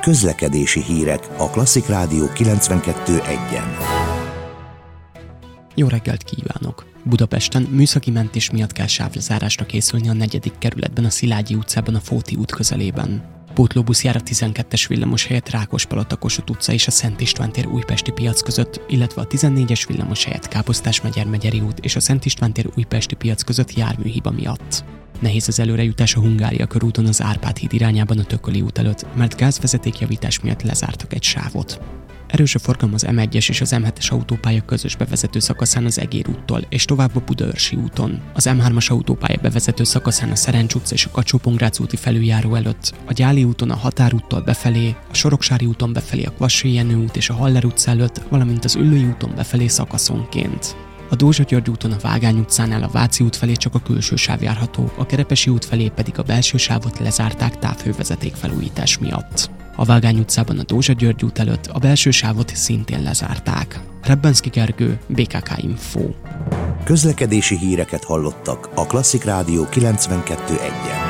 Közlekedési hírek a Klasszik Rádió 92.1-en. Jó reggelt kívánok! Budapesten műszaki mentés miatt kell sávlezárásra készülni a 4. kerületben, a Szilágyi utcában, a Fóti út közelében. Pótlóbusz jár a 12-es villamos helyett Rákospalota, Kossuth utca és a Szent István tér Újpesti piac között, illetve a 14-es villamos helyett Káposztás-Megyer Megyeri út és a Szent István tér Újpesti piac között járműhiba miatt. Nehéz az előrejutás a Hungária körúton az Árpád híd irányában a Tököli út előtt, mert gázvezetékjavítás miatt lezártak egy sávot. Erős a forgalom az M1-es és az M7-es autópálya közös bevezető szakaszán az Egér úttól és tovább a Budaörsi úton. Az M3-as autópálya bevezető szakaszán a Szerencs utca és a Kacsó-Pongrác úti felüljáró előtt, a Gyáli úton a Határúttól befelé, a Soroksári úton befelé a Kvassai Jenő út és a Haller utca előtt, valamint az Üllői úton befelé szakaszonként. A Dózsa-György úton a Vágány utcánál a Váci út felé csak a külső sáv járható, a Kerepesi út felé pedig a belső sávot lezárták távhővezeték felújítás miatt. A Vágány utcában a Dózsa-György út előtt a belső sávot szintén lezárták. Rebbenszky Gergő, BKK Info. Közlekedési híreket hallottak a Klasszik Rádió 92.1-en.